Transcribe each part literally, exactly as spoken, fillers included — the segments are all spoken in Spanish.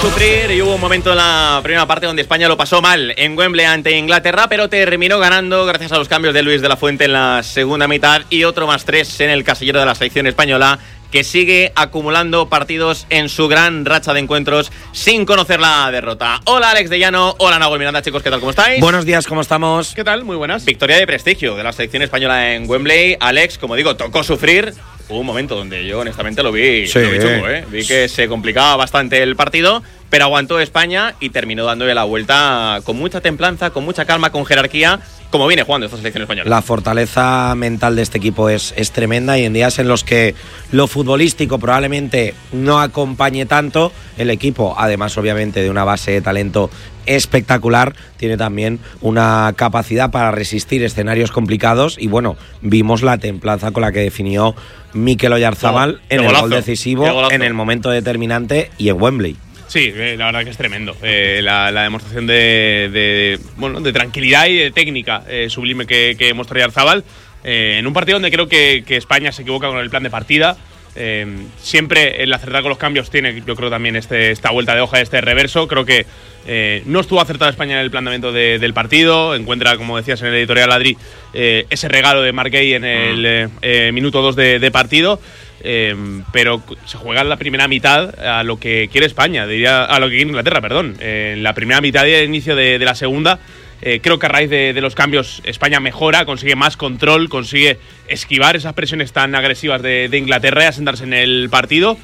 sufrir y hubo un momento en la primera parte donde España lo pasó mal en Wembley ante Inglaterra, pero terminó ganando gracias a los cambios de Luis de la Fuente en la segunda mitad y otro más tres en el casillero de la selección española, que sigue acumulando partidos en su gran racha de encuentros sin conocer la derrota. Hola Alex de Llano, hola Nahuel Miranda, chicos, ¿qué tal? ¿Cómo estáis? Buenos días, ¿cómo estamos? ¿Qué tal? Muy buenas. Victoria de prestigio de la selección española en Wembley. Alex, como digo, tocó sufrir. Hubo un momento donde yo honestamente lo vi, sí. lo vi chungo, ¿eh? Vi que se complicaba bastante el partido, pero aguantó España y terminó dándole la vuelta con mucha templanza, con mucha calma, con jerarquía, como viene jugando esta selección española. La fortaleza mental de este equipo es, es tremenda, y en días en los que lo futbolístico probablemente no acompañe tanto, el equipo, además obviamente de una base de talento espectacular, tiene también una capacidad para resistir escenarios complicados, y bueno, vimos la templanza con la que definió Mikel Oyarzabal en el gol decisivo, en el momento determinante y en Wembley. Sí, eh, la verdad que es tremendo. Eh, la, la demostración de, de, bueno, de tranquilidad y de técnica eh, sublime que, que mostró Oyarzabal eh, en un partido donde creo que, que España se equivoca con el plan de partida. Eh, siempre el acertar con los cambios tiene, yo creo, también este, esta vuelta de hoja, este reverso. Creo que eh, no estuvo acertado España en el planteamiento de, del partido. Encuentra, como decías en el editorial Adri, eh, ese regalo de Marc Guehi en el eh, eh, minuto dos de, de partido. Eh, pero se juega en la primera mitad a lo que quiere España, diría, a lo que quiere Inglaterra, perdón. Eh, en la primera mitad y el inicio de, de la segunda, eh, creo que a raíz de, de los cambios España mejora, consigue más control, consigue esquivar esas presiones tan agresivas de, de Inglaterra y asentarse en el partido.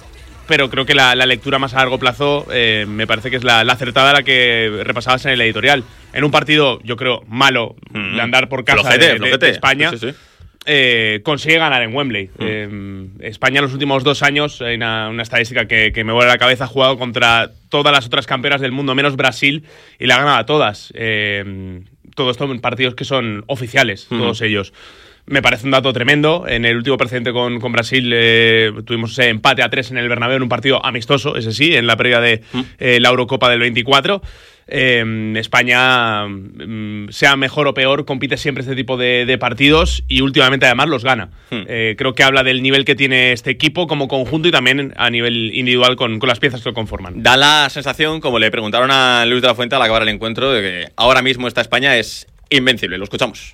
Pero creo que la, la lectura más a largo plazo eh, me parece que es la, la acertada, la que repasabas en el editorial. En un partido, yo creo, malo, mm-hmm. de andar por casa flojete, de, flojete. De, de España. Sí, sí, sí. Eh, consigue ganar en Wembley. Mm. Eh, España en los últimos dos años, hay una, una estadística que, que me vuela la cabeza, ha jugado contra todas las otras campeonas del mundo, menos Brasil, y la ha ganado a todas. Eh, todo esto en partidos que son oficiales, mm. todos ellos. Me parece un dato tremendo. En el último precedente con, con Brasil eh, tuvimos ese empate a tres en el Bernabéu en un partido amistoso, ese sí, en la previa de mm. eh, la Eurocopa del veinticuatro. Eh, España, mm, sea mejor o peor, compite siempre este tipo de, de partidos y últimamente además los gana. Hmm. Eh, creo que habla del nivel que tiene este equipo como conjunto y también a nivel individual con, con las piezas que lo conforman. Da la sensación, como le preguntaron a Luis de la Fuente al acabar el encuentro, de que ahora mismo esta España es invencible. Lo escuchamos.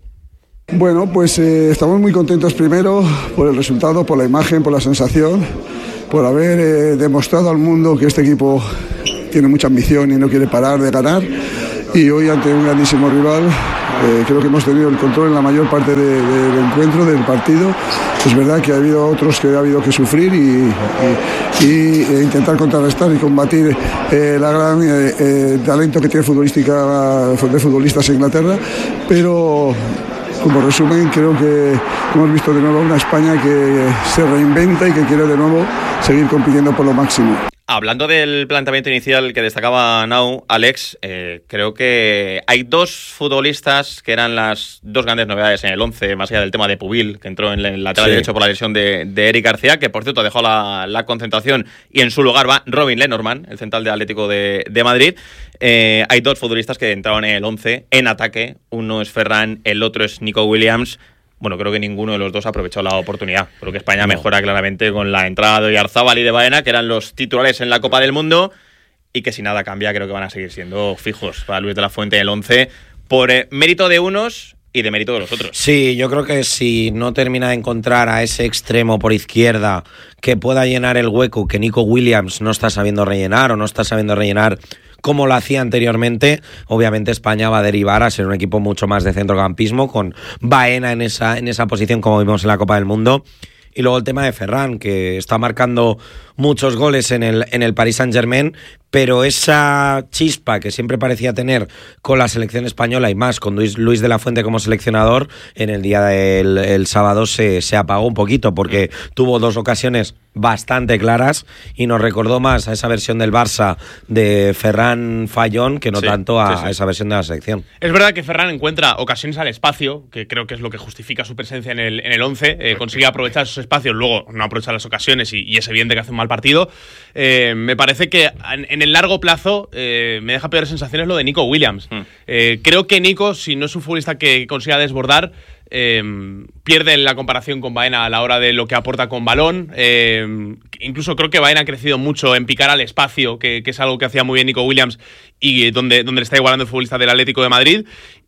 Bueno, pues eh, estamos muy contentos primero por el resultado, por la imagen, por la sensación, por haber eh, demostrado al mundo que este equipo tiene mucha ambición y no quiere parar de ganar, y hoy ante un grandísimo rival eh, creo que hemos tenido el control en la mayor parte de, de, del encuentro, del partido. Es verdad que ha habido otros que ha habido que sufrir y, y, y e intentar contrarrestar y combatir eh, la gran eh, eh, talento que tiene futbolística de futbolistas en Inglaterra, pero como resumen, creo que hemos visto de nuevo una España que se reinventa y que quiere de nuevo seguir compitiendo por lo máximo. Hablando del planteamiento inicial que destacaba Nau, Alex, eh, creo que hay dos futbolistas que eran las dos grandes novedades en el once, más allá del tema de Pubil, que entró en el lateral sí. derecho por la lesión de, de Eric García, que por cierto dejó la, la concentración, y en su lugar va Robin Lenormand, el central de Atlético de, de Madrid. Eh, hay dos futbolistas que entraron en el once en ataque, uno es Ferran, el otro es Nico Williams. Bueno, creo que ninguno de los dos aprovechó la oportunidad. Creo que España no. mejora claramente con la entrada de Oyarzabal y de Baena, que eran los titulares en la Copa del Mundo, y que si nada cambia creo que van a seguir siendo fijos para Luis de la Fuente en el once, por eh, mérito de unos y de mérito de los otros. Sí, yo creo que si no termina de encontrar a ese extremo por izquierda que pueda llenar el hueco que Nico Williams no está sabiendo rellenar o no está sabiendo rellenar como lo hacía anteriormente, obviamente España va a derivar a ser un equipo mucho más de centrocampismo, con Baena en esa, en esa posición como vimos en la Copa del Mundo. Y luego el tema de Ferran, que está marcando muchos goles en el, en el Paris Saint-Germain, pero esa chispa que siempre parecía tener con la selección española y más con Luis, Luis de la Fuente como seleccionador, en el día del el sábado se, se apagó un poquito, porque tuvo dos ocasiones bastante claras y nos recordó más a esa versión del Barça de Ferran Fallón que no sí, tanto a, sí, sí. a esa versión de la selección. Es verdad que Ferran encuentra ocasiones al espacio, que creo que es lo que justifica su presencia en el, en el once, eh, consigue aprovechar esos espacios, luego no aprovecha las ocasiones y, y es evidente que hace un mal partido. Eh, me parece que en, en el largo plazo eh, me deja peores sensaciones lo de Nico Williams. Mm. Eh, creo que Nico, si no es un futbolista que consiga desbordar, Eh, pierde la comparación con Baena a la hora de lo que aporta con balón. Eh, incluso creo que Baena ha crecido mucho en picar al espacio, que, que es algo que hacía muy bien Nico Williams y donde, donde le está igualando el futbolista del Atlético de Madrid.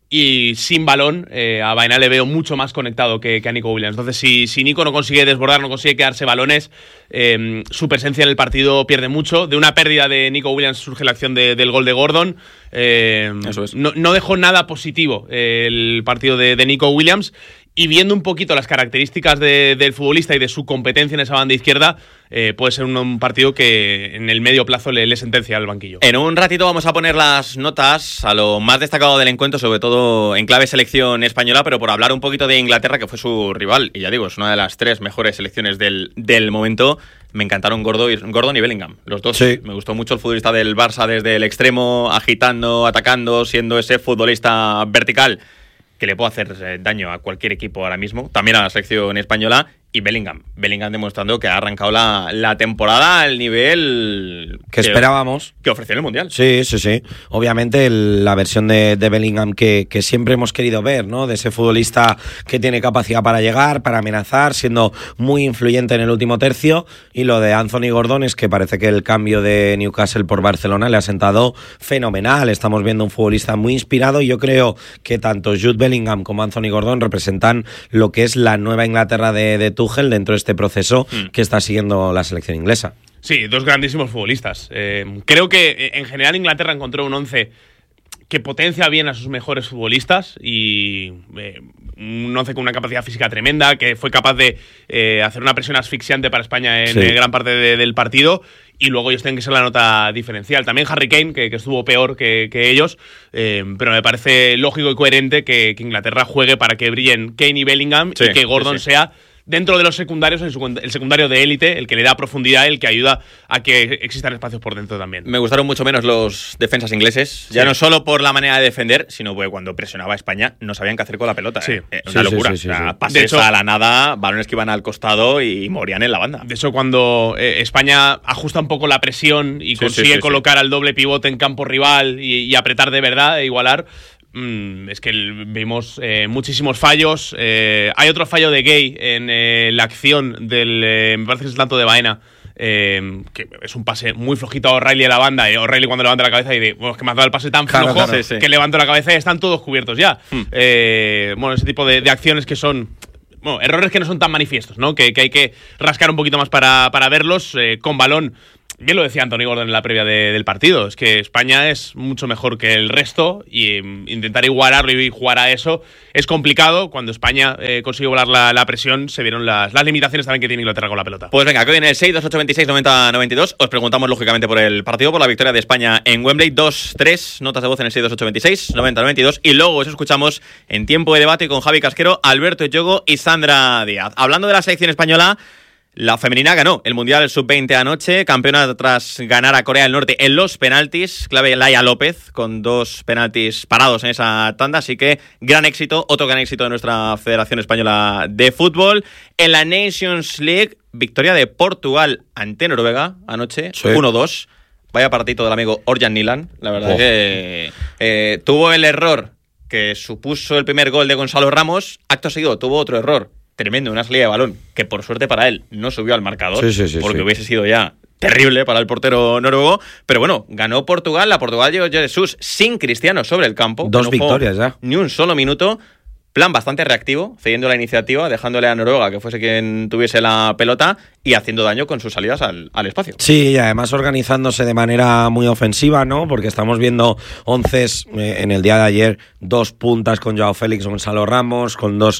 Y sin balón, eh, a Baena le veo mucho más conectado que, que a Nico Williams. Entonces, si, si Nico no consigue desbordar, no consigue quedarse balones, eh, su presencia en el partido pierde mucho. De una pérdida de Nico Williams surge la acción de, del gol de Gordon. Eh, Eso es. no, no dejó nada positivo eh, el partido de, de Nico Williams. Y viendo un poquito las características de, del futbolista y de su competencia en esa banda izquierda, eh, puede ser un, un partido que en el medio plazo le, le sentencia al banquillo. En un ratito vamos a poner las notas a lo más destacado del encuentro, sobre todo en clave selección española, pero por hablar un poquito de Inglaterra, que fue su rival, y ya digo, es una de las tres mejores selecciones del, del momento. Me encantaron Gordon y, Gordon y Bellingham, los dos. Sí. Me gustó mucho el futbolista del Barça desde el extremo, agitando, atacando, siendo ese futbolista vertical que le puede hacer daño a cualquier equipo ahora mismo, también a la selección española. Y Bellingham, Bellingham demostrando que ha arrancado la, la temporada al nivel que, que esperábamos. Que ofreció en el Mundial. Sí, sí, sí. Obviamente el, la versión de, de Bellingham que, que siempre hemos querido ver, ¿no? De ese futbolista que tiene capacidad para llegar, para amenazar, siendo muy influyente en el último tercio. Y lo de Anthony Gordon es que parece que el cambio de Newcastle por Barcelona le ha sentado fenomenal. Estamos viendo un futbolista muy inspirado y yo creo que tanto Jude Bellingham como Anthony Gordon representan lo que es la nueva Inglaterra de, de Tuchel dentro de este proceso mm. que está siguiendo la selección inglesa. Sí, dos grandísimos futbolistas. Eh, creo que en general Inglaterra encontró un once que potencia bien a sus mejores futbolistas y eh, un once con una capacidad física tremenda, que fue capaz de eh, hacer una presión asfixiante para España en sí. eh, gran parte de, del partido. Y luego ellos tienen que ser la nota diferencial. También Harry Kane, que, que estuvo peor que, que ellos, eh, pero me parece lógico y coherente que, que Inglaterra juegue para que brillen Kane y Bellingham sí, y que Gordon sí, sí. sea, dentro de los secundarios, el secundario de élite, el que le da profundidad, el que ayuda a que existan espacios por dentro también. Me gustaron mucho menos los defensas ingleses, ya sí. no solo por la manera de defender, sino porque cuando presionaba a España no sabían qué hacer con la pelota. Sí. ¿eh? Eh, una sí, locura. Sí, sí, sí, o sea, sí. pases hecho, a la nada, balones que iban al costado y morían en la banda. De hecho, cuando eh, España ajusta un poco la presión y sí, consigue sí, sí, colocar sí. al doble pivote en campo rival y, y apretar de verdad e igualar, Mm, es que vimos eh, muchísimos fallos. Eh, hay otro fallo de Gay en eh, la acción del, eh, me parece que es el tanto de Baena, eh, que es un pase muy flojito a O'Reilly a la banda. Y O'Reilly cuando levanta la cabeza y dice, bueno, es que me has dado el pase tan claro, flojo claro, que sí. levanto la cabeza y están todos cubiertos ya. Hmm. Eh, bueno, ese tipo de, de acciones que son... Bueno, errores que no son tan manifiestos, ¿no? Que, que hay que rascar un poquito más para, para verlos. Eh, con balón, bien lo decía Anthony Gordon en la previa de, del partido, es que España es mucho mejor que el resto y eh, intentar igualarlo y jugar a eso es complicado. Cuando España eh, consigue volar la, la presión, se vieron las, las limitaciones también que tiene Inglaterra con la pelota. Pues venga, que hoy en el seis dos ocho veintiséis noventa noventa y dos os preguntamos lógicamente por el partido, por la victoria de España en Wembley. Dos, tres notas de voz en el seis dos ocho veintiséis noventa noventa y dos y luego os escuchamos en tiempo de debate con Javi Casquero, Alberto Yogo y Sandra Díaz. Hablando de la selección española, la femenina ganó el Mundial sub veinte anoche, campeona tras ganar a Corea del Norte en los penaltis, clave Laia López, con dos penaltis parados en esa tanda, así que gran éxito, otro gran éxito de nuestra Federación Española de Fútbol. En la Nations League, victoria de Portugal ante Noruega anoche, sí. uno dos. Vaya partito del amigo Orjan Nilan, la verdad oh. que eh, tuvo el error que supuso el primer gol de Gonzalo Ramos, acto seguido tuvo otro error tremendo, una salida de balón que por suerte para él no subió al marcador, sí, sí, sí, porque sí. hubiese sido ya terrible para el portero noruego, pero bueno, ganó Portugal, la Portugal llegó Jesús sin Cristiano sobre el campo. Dos no victorias ya. Ni un solo minuto, plan bastante reactivo, cediendo la iniciativa, dejándole a Noruega que fuese quien tuviese la pelota y haciendo daño con sus salidas al, al espacio. Sí, y además organizándose de manera muy ofensiva, ¿no? Porque estamos viendo onces eh, en el día de ayer, dos puntas con Joao Félix, Gonzalo Ramos, con dos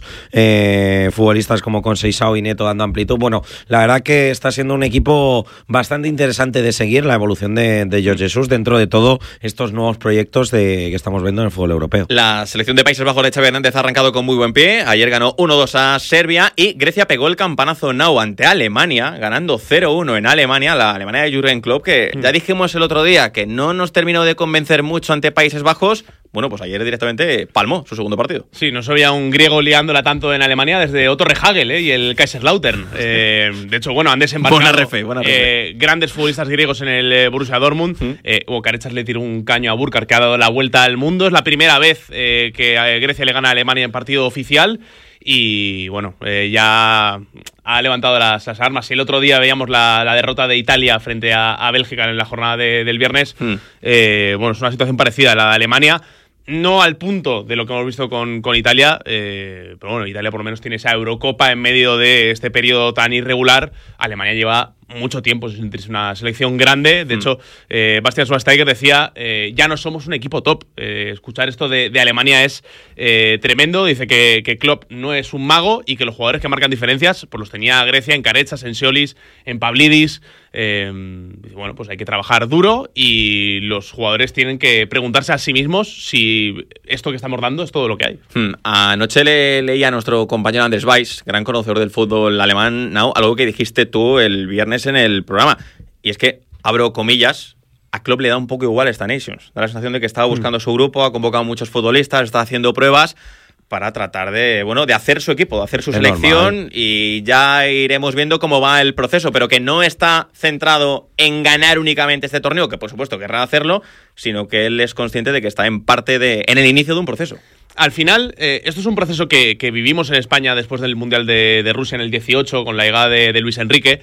eh, futbolistas como Conceição y Neto dando amplitud. Bueno, la verdad que está siendo un equipo bastante interesante de seguir la evolución de, de Jorge Jesús dentro de todos estos nuevos proyectos de, que estamos viendo en el fútbol europeo. La selección de Países Bajos de Xavi Hernández ha arrancado con muy buen pie. Ayer ganó uno dos a Serbia y Grecia pegó el campanazo now ante Alemania, ganando cero uno en Alemania, la Alemania de Jürgen Klopp, que mm. ya dijimos el otro día que no nos terminó de convencer mucho ante Países Bajos. Bueno, pues ayer directamente palmó su segundo partido. Sí, no se había un griego liándola tanto en Alemania desde Otto Rehhagel ¿eh? y el Kaiserslautern. Eh, de hecho, bueno, han desembarcado buena refe, buena refe. Eh, grandes futbolistas griegos en el eh, Borussia Dortmund. Mm. Eh, Hugo Carechas le tiró un caño a Burkhardt, que ha dado la vuelta al mundo. Es la primera vez eh, que Grecia le gana a Alemania en partido oficial. y bueno, eh, ya ha levantado las, las armas. Y el otro día veíamos la, la derrota de Italia frente a, a Bélgica en la jornada de, del viernes. Mm. Eh, bueno, es una situación parecida a la de Alemania. No al punto de lo que hemos visto con, con Italia, eh, pero bueno, Italia por lo menos tiene esa Eurocopa en medio de este periodo tan irregular. Alemania lleva mucho tiempo sin sentirse una selección grande. De mm. hecho, eh, Bastian Schweinsteiger decía, eh, ya no somos un equipo top. Eh, escuchar esto de, de Alemania es eh, tremendo. Dice que, que Klopp no es un mago y que los jugadores que marcan diferencias pues los tenía Grecia en Carechas, en Siolis, en Pavlidis. Eh, bueno, pues hay que trabajar duro y los jugadores tienen que preguntarse a sí mismos si esto que estamos dando es todo lo que hay. Hmm. Anoche le leía a nuestro compañero Anders Weiss, gran conocedor del fútbol alemán, Nau, algo que dijiste tú el viernes en el programa. Y es que, abro comillas, a Klopp le da un poco igual esta Nations. Da la sensación de que estaba buscando hmm. su grupo, ha convocado a muchos futbolistas, está haciendo pruebas para tratar de, bueno, de hacer su equipo, de hacer su es selección normal. Y ya iremos viendo cómo va el proceso, pero que no está centrado en ganar únicamente este torneo, que por supuesto querrá hacerlo, sino que él es consciente de que está en parte de, en el inicio de un proceso. Al final, eh, esto es un proceso que, que vivimos en España después del Mundial de, de Rusia en el dieciocho, con la llegada de, de Luis Enrique.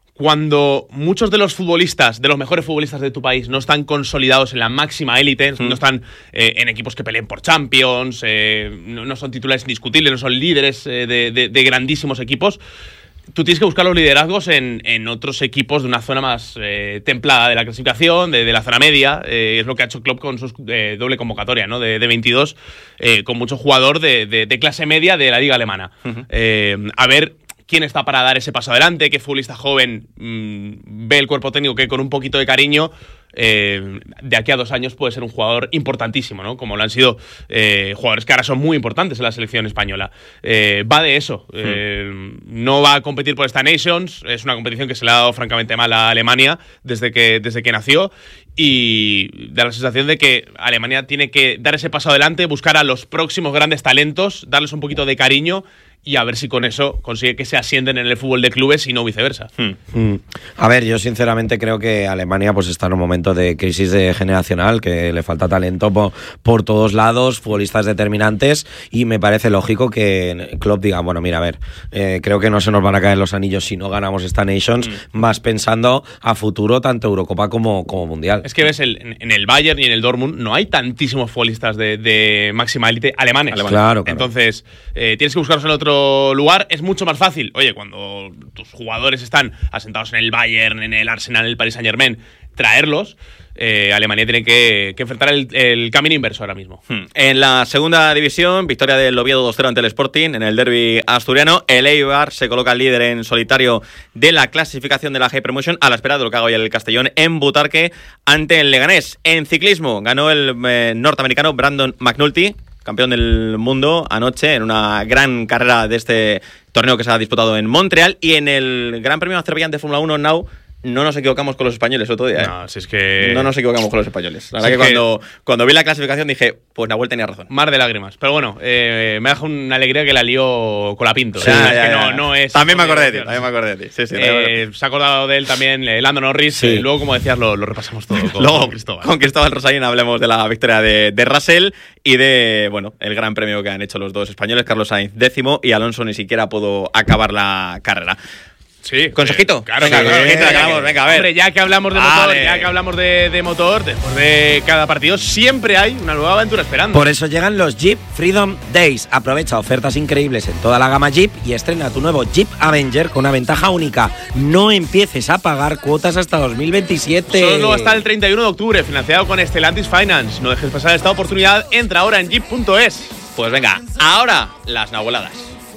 Cuando muchos de los futbolistas, de los mejores futbolistas de tu país, no están consolidados en la máxima élite, mm. no están eh, en equipos que peleen por Champions, eh, no, no son titulares indiscutibles, no son líderes eh, de, de, de grandísimos equipos, tú tienes que buscar los liderazgos en, en otros equipos de una zona más eh, templada de la clasificación, de, de la zona media. Eh, es lo que ha hecho Klopp con su eh, doble convocatoria, ¿no? De, de veintidós, eh, con mucho jugador de, de, de clase media de la liga alemana. Uh-huh. Eh, a ver quién está para dar ese paso adelante, qué futbolista joven mmm, ve el cuerpo técnico que con un poquito de cariño eh, de aquí a dos años puede ser un jugador importantísimo, ¿no? Como lo han sido eh, jugadores que ahora son muy importantes en la selección española. Eh, va de eso. Hmm. Eh, no va a competir por esta Nations. Es una competición que se le ha dado francamente mal a Alemania desde que, desde que nació. Y da la sensación de que Alemania tiene que dar ese paso adelante, buscar a los próximos grandes talentos, darles un poquito de cariño y a ver si con eso consigue que se asienten en el fútbol de clubes y no viceversa. Hmm. Hmm. A ver, yo sinceramente creo que Alemania pues está en un momento de crisis de generacional, que le falta talento por, por todos lados, futbolistas determinantes, y me parece lógico que Klopp diga, bueno, mira, a ver, eh, creo que no se nos van a caer los anillos si no ganamos esta Nations, hmm. más pensando a futuro tanto Eurocopa como, como Mundial. Es que ves, el, en el Bayern y en el Dortmund no hay tantísimos futbolistas de, de máxima élite alemanes. alemanes. Claro, claro. Entonces, eh, tienes que buscarlos en otro lugar. Es mucho más fácil, oye, cuando tus jugadores están asentados en el Bayern, en el Arsenal, en el Paris Saint-Germain, traerlos. Eh, Alemania tiene que, que enfrentar el, el camino inverso ahora mismo. Hmm. En la segunda división, victoria del Oviedo dos cero ante el Sporting en el derbi asturiano. El Eibar se coloca líder en solitario de la clasificación de la High Promotion a la espera de lo que haga hoy el Castellón en Butarque ante el Leganés. En ciclismo ganó el eh, norteamericano Brandon McNulty, campeón del mundo anoche en una gran carrera de este torneo que se ha disputado en Montreal. Y en el Gran Premio Azerbaiyán de Fórmula uno, Nau, no nos equivocamos con los españoles otro día, ¿eh? No, si es que... No nos equivocamos con los españoles. La si verdad es que, que cuando, cuando vi la clasificación dije, pues Nahuel tenía razón. Mar de lágrimas. Pero bueno, eh, me deja una alegría que la lió con la Pinto. Sí, ¿eh? ya, es ya, que ya. No, no es... También me acordé de ti, también me acordé de ti. Sí, sí, eh, se ha acordado de él también eh, Lando Norris. Sí. Eh, luego, como decías, lo, lo repasamos todo con, luego, con Cristóbal. Con Cristóbal Rosarín hablemos de la victoria de, de Russell y de, bueno, el gran premio que han hecho los dos españoles, Carlos Sainz décimo y Alonso ni siquiera pudo acabar la carrera. Sí. ¿Consejito? Eh, claro, venga, claro, consejito, claro, acabamos, venga, a ver. Hombre, ya que hablamos de Vale. motor, ya que hablamos de, de motor, después de cada partido siempre hay una nueva aventura esperando. Por eso llegan los Jeep Freedom Days. Aprovecha ofertas increíbles en toda la gama Jeep y estrena tu nuevo Jeep Avenger con una ventaja única. No empieces a pagar cuotas hasta dos mil veintisiete. Solo hasta el treinta y uno de octubre, financiado con Stellantis Finance. No dejes pasar esta oportunidad, entra ahora en jeep punto es. Pues venga, ahora las nahueladas.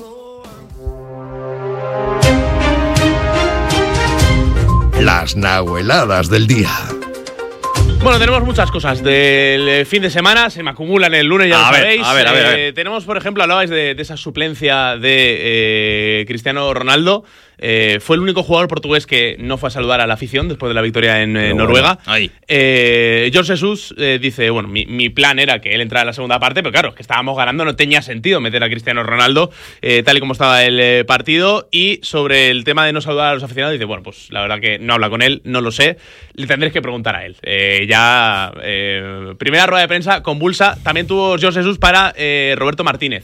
Las nahueladas del día. Bueno, tenemos muchas cosas del fin de semana, se me acumulan el lunes, ya a lo ver, sabéis. A ver, a ver, a ver. Eh, tenemos, por ejemplo, hablabais de, de esa suplencia de eh, Cristiano Ronaldo. Eh, fue el único jugador portugués que no fue a saludar a la afición después de la victoria en eh, Noruega. Bueno, eh, George Jesus eh, dice, bueno, mi, mi plan era que él entrara en la segunda parte, pero claro, es que estábamos ganando, no tenía sentido meter a Cristiano Ronaldo eh, tal y como estaba el eh, partido. Y sobre el tema de no saludar a los aficionados, dice, bueno, pues la verdad que no habla con él, no lo sé, le tendréis que preguntar a él. Eh, ya, eh, primera rueda de prensa convulsa, también tuvo George Jesus para eh, Roberto Martínez.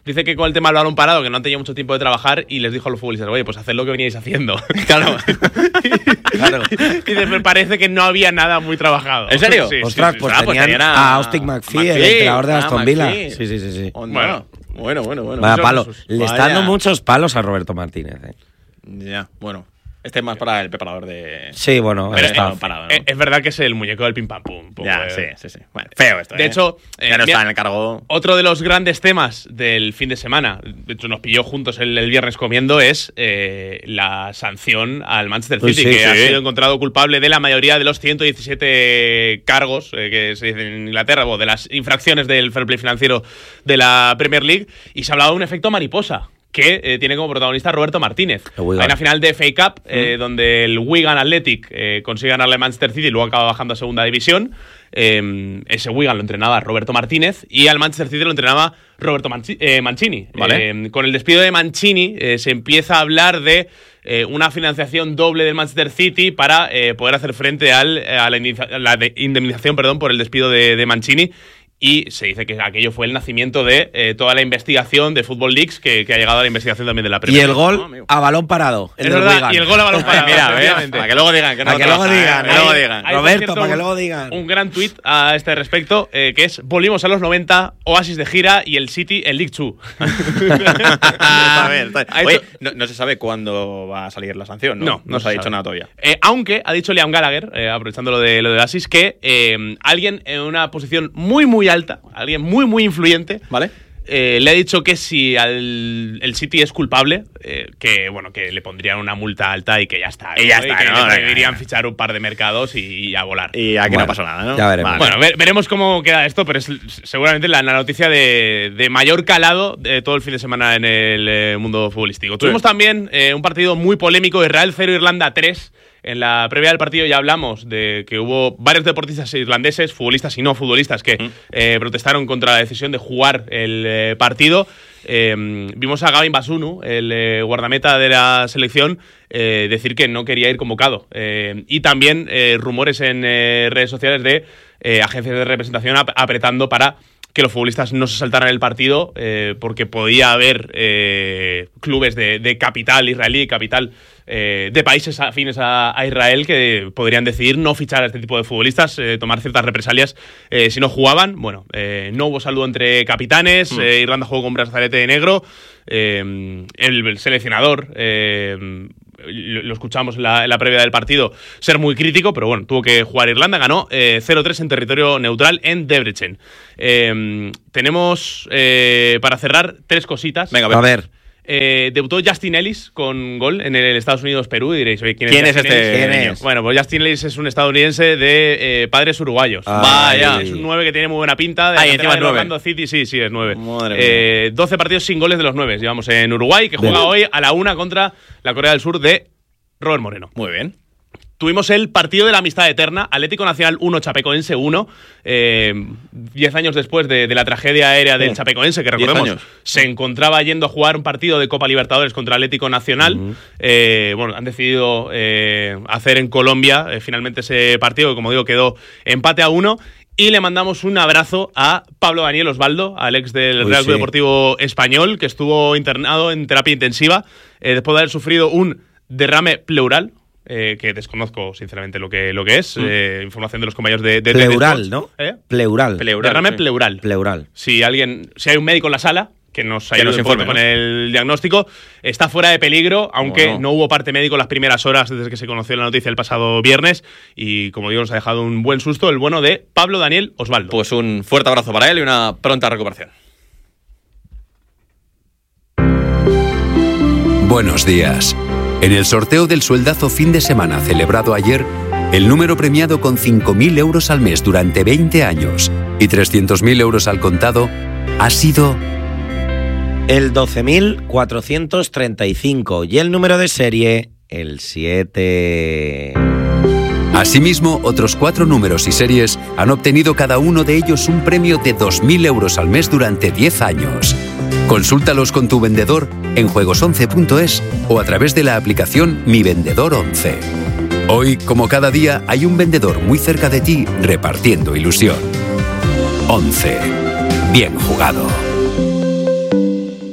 Dice que con el tema del balón parado, que no han tenido mucho tiempo de trabajar, y les dijo a los futbolistas, oye, pues haced lo que veníais haciendo. Claro. Claro. Y dice, me parece que no había nada muy trabajado. ¿En serio? Sí, Ostras, sí, sí, pues Ah, pues tenían tenían a a Austin McPhee, el McPhee, entrenador de ah, Aston Villa. McPhee. Sí, sí, sí, sí. Bueno, bueno, bueno, bueno. Vaya Muchos palo. besos. Le está Vaya. dando muchos palos a Roberto Martínez. ¿eh? Ya, bueno. Este es más para el preparador de. Sí, bueno, Pero está. está parado, ¿no? Eh, Es verdad que es el muñeco del pim pam pum. poco, Ya, eh. sí, sí, sí. Bueno, feo esto. De ¿eh? hecho, eh, ya no mira, está en el cargo. Otro de los grandes temas del fin de semana, de hecho nos pilló juntos el, el viernes comiendo, es eh, la sanción al Manchester Pues City, sí, que sí. ha sido encontrado culpable de la mayoría de los ciento diecisiete cargos eh, que se dicen en Inglaterra, o de las infracciones del fair play financiero de la Premier League, y se ha hablado de un efecto mariposa, que eh, tiene como protagonista a Roberto Martínez. El Wigan. Hay una final de F A Cup eh, donde el Wigan Athletic eh, consigue ganarle al Manchester City y luego acaba bajando a segunda división. Eh, ese Wigan lo entrenaba Roberto Martínez y al Manchester City lo entrenaba Roberto Manci- eh, Mancini. Vale. Eh, con el despido de Mancini eh, se empieza a hablar de eh, una financiación doble del Manchester City para eh, poder hacer frente al, a la, indemniza- a la de- indemnización perdón, por el despido de, de Mancini. Y se dice que aquello fue el nacimiento de eh, toda la investigación de Football Leaks que, que ha llegado a la investigación también de la Y Premier el League. gol No, amigo. a balón parado. El Es del verdad, Wigan. y el gol a balón parado. Mira, ¿ves? efectivamente. Para que luego digan que no Para que luego trabaja, digan, ¿eh? Que luego hay- digan. Hay, por Roberto, cierto, para que un- luego digan. Un gran tuit a este respecto, eh, que es: volvimos a los noventa, Oasis de gira y el City el League Two. Está bien, está bien. Ha Oye, hecho- no, no se sabe cuándo va a salir la sanción, ¿no? No, no se se ha dicho sabe. nada todavía. Eh, aunque ha dicho Liam Gallagher, eh, aprovechando lo de lo de Oasis, que eh, alguien en una posición muy muy alta, alguien muy muy influyente, ¿Vale? eh, le ha dicho que si al, el City es culpable, eh, que bueno, que le pondrían una multa alta y que ya está. Y ya ¿no? está, que ¿no? le Venga, prohibirían venga. fichar un par de mercados y, y a volar. Y aquí Bueno, no pasó nada, ¿no? ya veremos. Vale. Bueno, ver- veremos cómo queda esto, pero es seguramente la, la noticia de, de mayor calado de todo el fin de semana en el eh, mundo futbolístico. Tuvimos también eh, un partido muy polémico, Israel cero, Irlanda tres. En la previa del partido ya hablamos de que hubo varios deportistas irlandeses, futbolistas y no futbolistas, que Mm. eh, protestaron contra la decisión de jugar el eh, partido. Eh, vimos a Gavin Basunu, el eh, guardameta de la selección, eh, decir que no quería ir convocado. Eh, y también eh, rumores en eh, redes sociales de eh, agencias de representación ap- apretando para que los futbolistas no se saltaran el partido, eh, porque podía haber eh, clubes de, de capital israelí, capital eh, de países afines a, a Israel, que podrían decidir no fichar a este tipo de futbolistas, eh, tomar ciertas represalias eh, si no jugaban. Bueno, eh, no hubo saludo entre capitanes, Mm. eh, Irlanda jugó con brazalete de negro, eh, el, el seleccionador... eh, lo lo escuchamos en la, en la previa del partido, ser muy crítico, pero bueno, tuvo que jugar Irlanda, ganó eh, cero tres en territorio neutral en Debrecen. Eh, tenemos, eh, para cerrar, tres cositas. Venga, A ver. Eh, debutó Justin Ellis con gol en el Estados Unidos-Perú y diréis, oye, ¿quién, ¿Quién es, es Justin este Ellis? ¿Quién niño? es? Bueno, pues Justin Ellis es un estadounidense de eh, padres uruguayos. Ay. Vaya, es un nueve que tiene muy buena pinta. De Ay, la encima cantera es del nueve. Orlando City, sí, sí, es nueve. Madre Eh, doce partidos sin goles de los nueve. Llevamos en Uruguay, que juega Bien. hoy a la una contra la Corea del Sur de Robert Moreno. Muy bien. Tuvimos el partido de la amistad eterna, Atlético Nacional uno, Chapecoense uno, eh, diez años después de, de la tragedia aérea del Oh, Chapecoense, que diez recordemos, años. se encontraba yendo a jugar un partido de Copa Libertadores contra Atlético Nacional. Eh, bueno, han decidido eh, hacer en Colombia eh, finalmente ese partido, que como digo quedó empate a uno. Y le mandamos un abrazo a Pablo Daniel Osvaldo, al ex del Uy, Real Club sí. Deportivo Español, que estuvo internado en terapia intensiva eh, después de haber sufrido un derrame pleural. Eh, que desconozco sinceramente lo que, lo que es. Eh, información de los compañeros de, de Pleural, de ¿no? ¿Eh? Pleural. Pleural, Derrame sí. pleural. Pleural. Si alguien, si hay un médico en la sala que nos ayude nos un informe, poco ¿no? con el diagnóstico, está fuera de peligro, aunque Bueno. no hubo parte médico las primeras horas desde que se conoció la noticia el pasado viernes. Y como digo, nos ha dejado un buen susto el bueno de Pablo Daniel Osvaldo. Pues un fuerte abrazo para él y una pronta recuperación. Buenos días. En el sorteo del sueldazo fin de semana celebrado ayer, el número premiado con cinco mil euros al mes durante veinte años y trescientos mil euros al contado ha sido El doce mil cuatrocientos treinta y cinco. Y el número de serie, el siete. Asimismo, otros cuatro números y series han obtenido cada uno de ellos un premio de dos mil euros al mes durante diez años. Consúltalos con tu vendedor en juegos once punto es o a través de la aplicación Mi Vendedor once. Hoy, como cada día, hay un vendedor muy cerca de ti repartiendo ilusión. once. Bien jugado.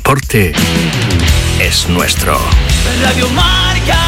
deporte es nuestro. Radio Marca.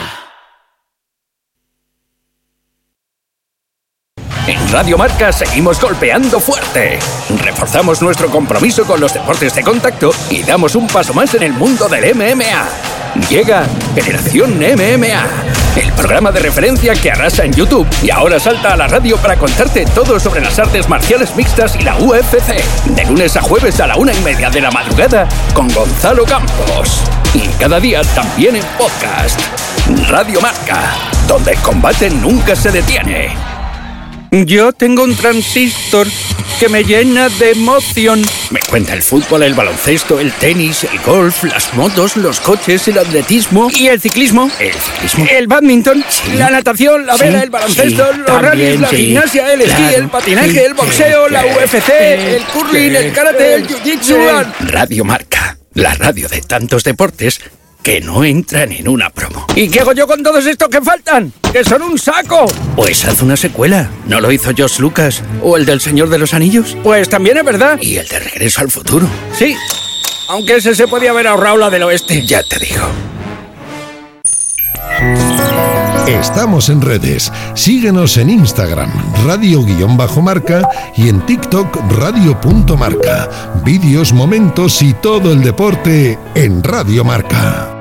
En Radio Marca seguimos golpeando fuerte. Reforzamos nuestro compromiso con los deportes de contacto y damos un paso más en el mundo del M M A. Llega Generación M M A, el programa de referencia que arrasa en YouTube y ahora salta a la radio para contarte todo sobre las artes marciales mixtas y la U F C. De lunes a jueves a la una y media de la madrugada con Gonzalo Campos. Y cada día también en podcast. Radio Marca, donde el combate nunca se detiene. Yo tengo un transistor que me llena de emoción. Me cuenta el fútbol, el baloncesto, el tenis, el golf, las motos, los coches, el atletismo y el ciclismo. El ciclismo. El bádminton, sí, la natación, la vela, sí, el baloncesto, sí, los rallies, la sí, gimnasia, el esquí, claro, el patinaje, sí, el boxeo, sí, la U F C, el curling, el karate, el jiu-jitsu. Radio Marca, la radio de tantos deportes que no entran en una promo. ¿Y qué hago yo con todos estos que faltan? ¡Que son un saco! Pues haz una secuela. ¿No lo hizo George Lucas? ¿O el del Señor de los Anillos? Pues también es verdad. ¿Y el de Regreso al Futuro? Sí, aunque ese se podía haber ahorrado la del oeste. Ya te digo. Estamos en redes. Síguenos en Instagram, radio-marca y en TikTok, radio.marca. Vídeos, momentos y todo el deporte en Radio Marca.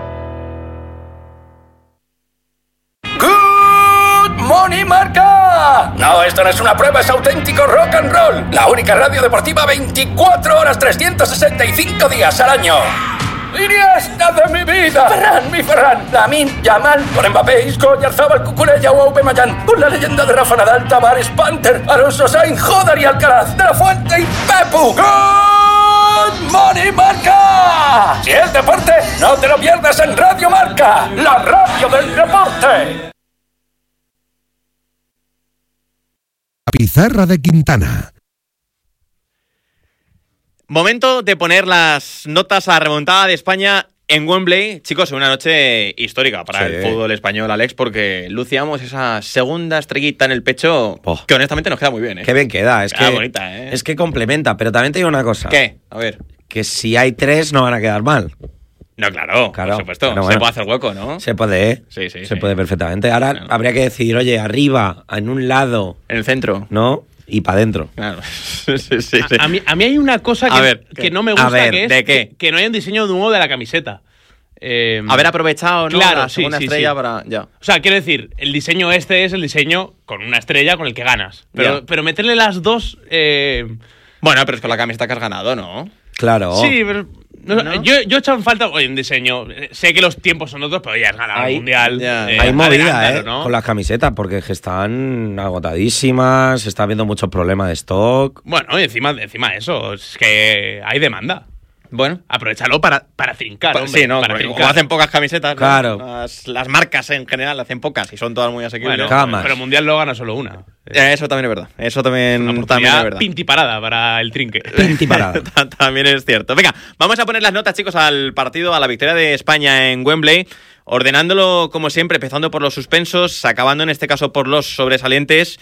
¡Good morning, Marca! No, esto no es una prueba, es auténtico rock and roll. La única radio deportiva veinticuatro horas, trescientos sesenta y cinco días al año. ¡Iniesta de mi vida! ¡Ferran, mi Ferran! Lamine, Yamal, con Mbappé, Isco, Oyarzabal, Cucurella o Aubameyang, con la leyenda de Rafa Nadal, Tavares, Panther, Alonso Sainz, Jodar y Alcaraz, De La Fuente y Pepu. ¡Good morning, Marca! Si es deporte, no te lo pierdas en Radio Marca, la radio del deporte. Pizarra de Quintana. Momento de poner las notas a la remontada de España en Wembley. Chicos, una noche histórica para sí. el fútbol español, Alex, porque luciamos esa segunda estrellita en el pecho oh. que honestamente nos queda muy bien, ¿eh? Qué bien queda, es queda que bonita, ¿eh? Es que complementa, pero también te digo una cosa. ¿Qué? A ver. Que si hay tres no van a quedar mal. No, claro, claro por supuesto. Bueno, se puede hacer hueco, ¿no? Se puede, ¿eh? Sí, sí. Se sí. puede perfectamente. Ahora claro. habría que decidir, oye, arriba, en un lado. En el centro. ¿No? Y para adentro. Claro. sí, sí, sí. A, a, mí, a mí hay una cosa que, ver, que no me gusta, ver, que es ¿de qué? Que, que no hay un diseño nuevo de la camiseta. Eh, Haber aprovechado, ¿no? Claro, la segunda sí, sí, estrella sí. para... Ya. O sea, quiero decir, el diseño este es el diseño con una estrella con el que ganas. Pero, pero meterle las dos... Eh... Bueno, pero es con la camiseta que has ganado, ¿no? Claro. Sí, pero... No, ¿no? Yo, yo he echado en falta oye, un diseño. Sé que los tiempos son otros, pero ya has ganado el mundial. Ya, eh, hay movida, ¿eh? ¿no? Con las camisetas, porque están agotadísimas, se está viendo muchos problemas de stock. Bueno, y encima, encima de eso, es que hay demanda. Bueno, aprovechalo para, para trincar, pues, hombre. Sí, ¿no? Para Como trincar. hacen pocas camisetas, ¿no? Claro. Las, las marcas en general hacen pocas y son todas muy asequibles. Bueno, pero el mundial lo gana solo una. Eh, eso también es verdad. Eso también, una también es verdad. Pintiparada para el trinque. Pintiparada. También es cierto. Venga, vamos a poner las notas, chicos, al partido, a la victoria de España en Wembley. Ordenándolo, como siempre, empezando por los suspensos, acabando en este caso por los sobresalientes,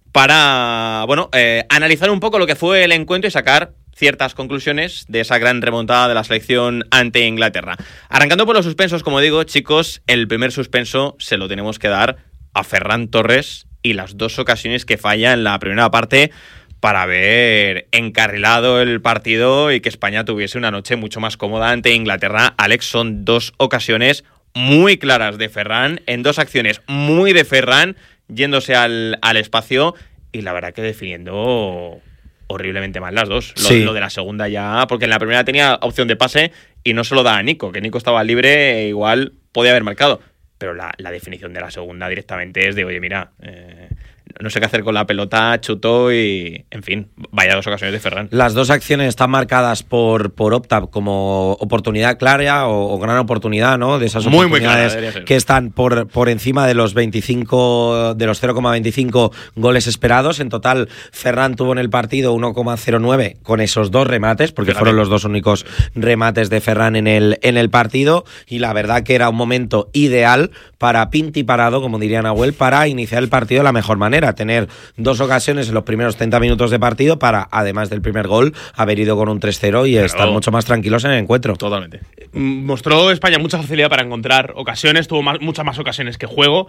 para, bueno, eh, analizar un poco lo que fue el encuentro y sacar ciertas conclusiones de esa gran remontada de la selección ante Inglaterra. Arrancando por los suspensos, como digo, chicos, el primer suspenso se lo tenemos que dar a Ferran Torres y las dos ocasiones que falla en la primera parte para haber encarrilado el partido y que España tuviese una noche mucho más cómoda ante Inglaterra. Alex, son dos ocasiones muy claras de Ferran, en dos acciones muy de Ferran, yéndose al, al espacio y la verdad que definiendo horriblemente mal las dos. Lo, sí. lo de la segunda ya, porque en la primera tenía opción de pase y no se lo da a Nico, que Nico estaba libre e igual podía haber marcado. Pero la, la definición de la segunda directamente es de, oye, mira, eh, no sé qué hacer con la pelota, chutó y, en fin, vaya dos ocasiones de Ferran. Las dos acciones están marcadas por, por Opta como oportunidad clara o, o gran oportunidad, ¿no? De esas muy, oportunidades muy clara, que están por, por encima de los veinticinco, de los cero coma veinticinco goles esperados. En total, Ferran tuvo en el partido uno coma cero nueve con esos dos remates, porque Fíjate. fueron los dos únicos remates de Ferran en el, en el partido. Y la verdad que era un momento ideal para Pinti Parado, como diría Nahuel, para iniciar el partido de la mejor manera. era tener dos ocasiones en los primeros treinta minutos de partido para, además del primer gol, haber ido con un tres cero y claro, estar mucho más tranquilos en el encuentro. Totalmente. Mostró España mucha facilidad para encontrar ocasiones, tuvo más, muchas más ocasiones que juego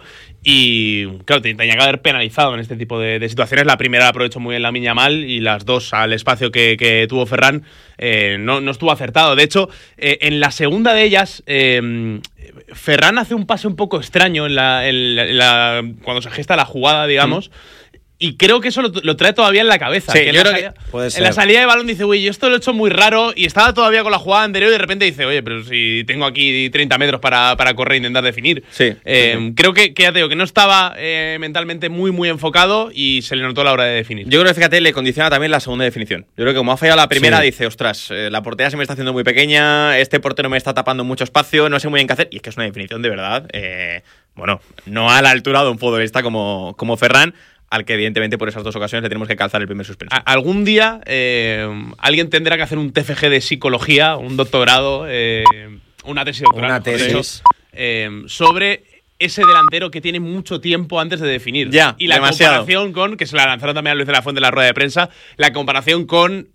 y, claro, tenía que haber penalizado en este tipo de, de situaciones. La primera la aprovechó muy bien Lamine Yamal y las dos al espacio que, que tuvo Ferran eh, no, no estuvo acertado. De hecho, eh, en la segunda de ellas, eh, Ferran hace un pase un poco extraño en la, en la, en la, cuando se gesta la jugada, digamos. Mm. Y creo que eso lo, lo trae todavía en la cabeza. Sí, que en, yo la creo salida, que puede ser. En la salida de balón dice, uy, yo esto lo he hecho muy raro. Y estaba todavía con la jugada anterior y de repente dice, oye, pero si tengo aquí treinta metros para, para correr e intentar definir. Sí, eh, sí, sí. Creo que, que ya te digo, que no estaba eh, mentalmente muy, muy enfocado y se le notó a la hora de definir. Yo creo que, fíjate, le condiciona también la segunda definición. Yo creo que como ha fallado la primera, sí. dice, ostras, eh, la portería se me está haciendo muy pequeña, este portero me está tapando mucho espacio, no sé muy bien qué hacer. Y es que es una definición de verdad, eh, bueno, no a la altura de un futbolista como, como Ferran, al que evidentemente por esas dos ocasiones le tenemos que calzar el primer suspenso. A- algún día eh, alguien tendrá que hacer un T F G de psicología, un doctorado, eh, una tesis doctoral, Una mejor tesis. dicho, eh, sobre ese delantero que tiene mucho tiempo antes de definir. Ya, y la demasiado. comparación con, que se la lanzaron también a Luis de la Fuente en la rueda de prensa, la comparación con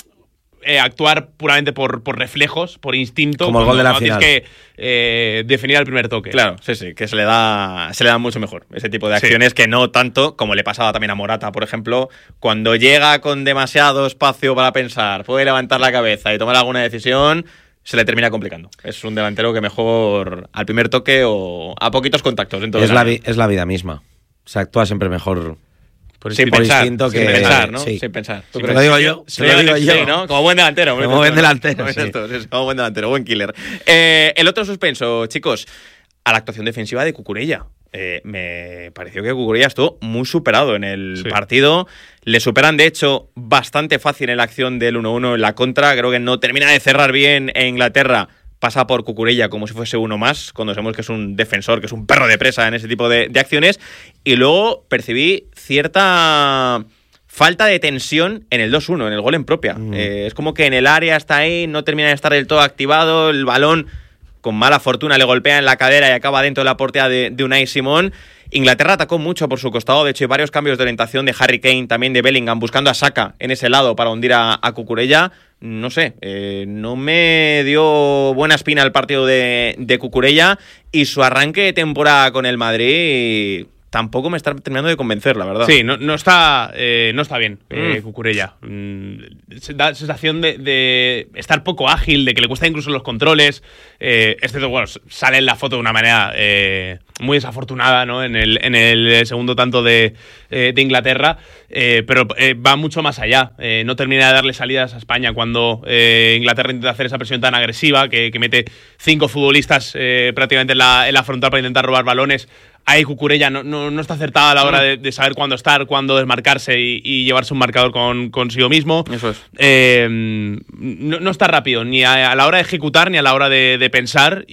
eh, actuar puramente por, por reflejos, por instinto. Como el gol de la cuando final. Tienes que eh, definir al primer toque. Claro, sí, sí, que se le da se le da mucho mejor ese tipo de acciones, sí. Que no tanto como le pasaba también a Morata, por ejemplo, cuando llega con demasiado espacio para pensar, puede levantar la cabeza y tomar alguna decisión, se le termina complicando. Es un delantero que mejor al primer toque o a poquitos contactos. Es la, vi- es la vida misma. Se actúa siempre mejor. Por sin instinto. pensar, instinto sin que- pensar, ¿no? sí. Sin pensar. Sí, lo digo yo, Sí, lo digo sí, yo. ¿no? Como buen delantero. hombre, Como buen esto, ¿no? delantero, Como sí. esto, sí, sí, como buen delantero, buen killer. Eh, el otro suspenso, chicos, a la actuación defensiva de Cucurella. Eh, me pareció que Cucurella estuvo muy superado en el Sí. partido. Le superan, de hecho, bastante fácil en la acción del uno uno en la contra. Creo que no termina de cerrar bien en Inglaterra. Pasa por Cucurella como si fuese uno más, cuando sabemos que es un defensor, que es un perro de presa en ese tipo de, de acciones. Y luego percibí cierta falta de tensión en el dos uno, en el gol en propia. Mm. Eh, es como que en el área está ahí, no termina de estar del todo activado, el balón con mala fortuna le golpea en la cadera y acaba dentro de la portería de, de Unai Simón. Inglaterra atacó mucho por su costado, de hecho hay varios cambios de orientación de Harry Kane, también de Bellingham, buscando a Saka en ese lado para hundir a, a Cucurella. No sé, eh, no me dio buena espina el partido de, de Cucurella y su arranque de temporada con el Madrid tampoco me está terminando de convencer, la verdad. Sí, no, no, está, eh, no está bien, Mm. eh, Cucurella. Mm, se da sensación de, de estar poco ágil, de que le cuesta incluso los controles. Eh, excepto, bueno, sale en la foto de una manera eh, muy desafortunada, ¿no? En el, en el segundo tanto de, eh, de Inglaterra, eh, pero eh, va mucho más allá. Eh, no termina de darle salidas a España cuando eh, Inglaterra intenta hacer esa presión tan agresiva que, que mete cinco futbolistas eh, prácticamente en la, en la frontal para intentar robar balones. Ahí Cucurella no, no, no está acertada a la hora de, de saber cuándo estar, cuándo desmarcarse y, y llevarse un marcador con, consigo mismo. Eso es. Eh, no, no está rápido, ni a, a la hora de ejecutar ni a la hora de, de pensar,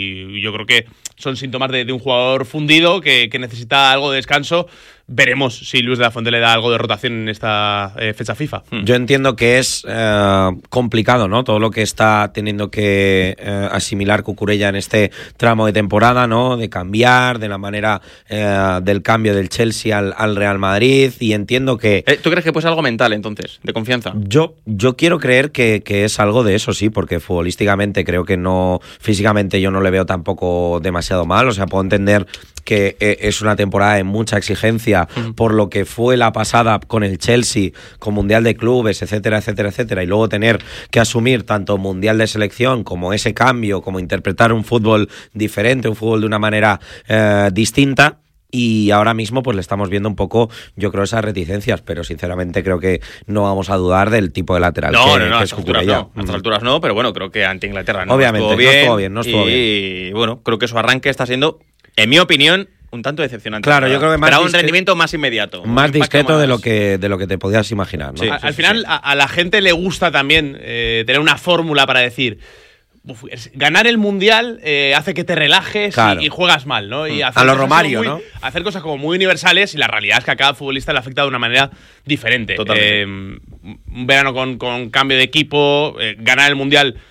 y yo creo que son síntomas de, de un jugador fundido que, que necesita algo de descanso. Veremos si Luis de la Fuente le da algo de rotación en esta eh, fecha FIFA. Yo entiendo que es eh, complicado, ¿no? Todo lo que está teniendo que eh, asimilar Cucurella en este tramo de temporada, ¿no? De cambiar, de la manera eh, del cambio del Chelsea al, al Real Madrid, y entiendo que... Eh, ¿Tú crees que puede ser algo mental, entonces, de confianza? Yo, yo quiero creer que, que es algo de eso, sí, porque futbolísticamente creo que no... Físicamente yo no le veo tampoco demasiado mal, o sea, puedo entender que eh, es una temporada de mucha exigencia uh-huh. por lo que fue la pasada con el Chelsea, con Mundial de Clubes, etcétera, etcétera, etcétera, y luego tener que asumir tanto Mundial de Selección como ese cambio, como interpretar un fútbol diferente, un fútbol de una manera eh, distinta. Y ahora mismo pues le estamos viendo un poco, yo creo, esas reticencias, pero sinceramente creo que no vamos a dudar del tipo de lateral no, que, no, no, que a es estas alturas Cucurella. no, a estas alturas no, pero bueno, creo que ante Inglaterra no Obviamente, estuvo bien, no estuvo bien, no estuvo y, bien. Y bueno, creo que su arranque está siendo, en mi opinión, un tanto decepcionante. Claro, yo creo que más Esperaba un discreto, rendimiento más inmediato. más un discreto más... de lo que de lo que te podías imaginar, ¿no? Sí, a, sí, al sí, final, sí. A, a la gente le gusta también eh, tener una fórmula para decir... Uf, ganar el Mundial eh, hace que te relajes claro. y, y juegas mal, ¿no? Y hacer a lo cosas Romario, muy, ¿no? Hacer cosas como muy universales, y la realidad es que a cada futbolista le afecta de una manera diferente. Totalmente. Eh, un verano con, con cambio de equipo, eh, ganar el Mundial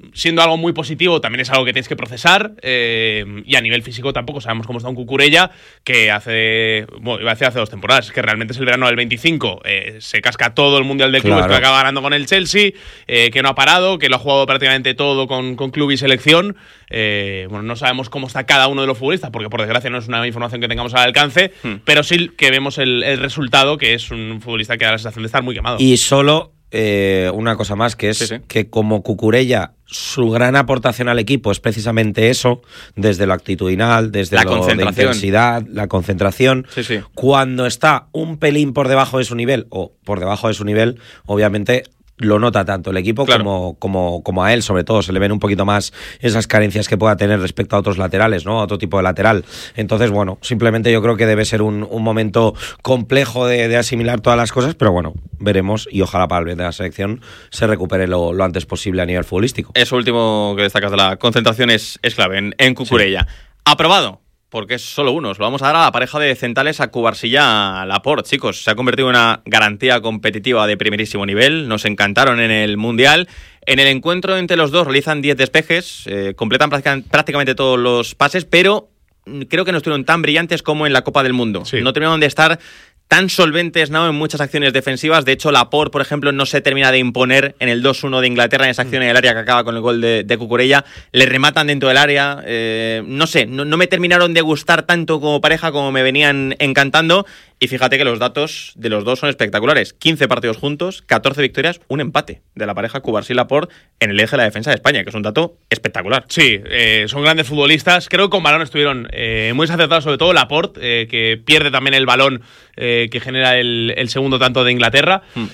siendo algo muy positivo, también es algo que tienes que procesar. Eh, y a nivel físico tampoco sabemos cómo está un Cucurella, que hace, bueno, iba a decir hace dos temporadas, es que realmente es el verano del veinticinco, eh, se casca todo el Mundial de Clubes, Claro. que acaba ganando con el Chelsea, eh, que no ha parado, que lo ha jugado prácticamente todo con, con club y selección. Eh, bueno, no sabemos cómo está cada uno de los futbolistas, porque por desgracia no es una información que tengamos al alcance, hmm. pero sí que vemos el, el resultado, que es un futbolista que da la sensación de estar muy quemado. Y solo eh, una cosa más, que es sí, sí. que como Cucurella, su gran aportación al equipo es precisamente eso, desde lo actitudinal, desde la lo de intensidad, la concentración. Sí, sí. Cuando está un pelín por debajo de su nivel, o por debajo de su nivel, obviamente lo nota tanto el equipo claro. como, como, como a él, sobre todo. Se le ven un poquito más esas carencias que pueda tener respecto a otros laterales, ¿no? A otro tipo de lateral. Entonces, bueno, simplemente yo creo que debe ser un, un momento complejo de, de asimilar todas las cosas, pero bueno, veremos y ojalá para el bien de la selección se recupere lo, lo antes posible a nivel futbolístico. Eso último que destacas de la concentración es, es clave en, en Cucurella. Sí. Aprobado. Porque es solo uno. Lo vamos a dar a la pareja de centrales a Cubarsí-Laporte, Laporte, chicos. Se ha convertido en una garantía competitiva de primerísimo nivel. Nos encantaron en el Mundial. En el encuentro entre los dos realizan diez despejes, eh, completan prácticamente todos los pases, pero creo que no estuvieron tan brillantes como en la Copa del Mundo. Sí. No terminaron de estar tan solventes, ¿no?, en muchas acciones defensivas. De hecho, Laporte, por ejemplo, no se termina de imponer en el dos uno de Inglaterra, en esa acción en el área que acaba con el gol de, de Cucurella. Le rematan dentro del área. Eh, no sé, no, no me terminaron de gustar tanto como pareja como me venían encantando. Y fíjate que los datos de los dos son espectaculares. quince partidos juntos, catorce victorias, un empate de la pareja Cubarsí-Laporte en el eje de la defensa de España, que es un dato espectacular. Sí, eh, son grandes futbolistas. Creo que con balón estuvieron eh, muy acertados, sobre todo Laporte, eh, que pierde también el balón eh, que genera el, el segundo tanto de Inglaterra. Hmm.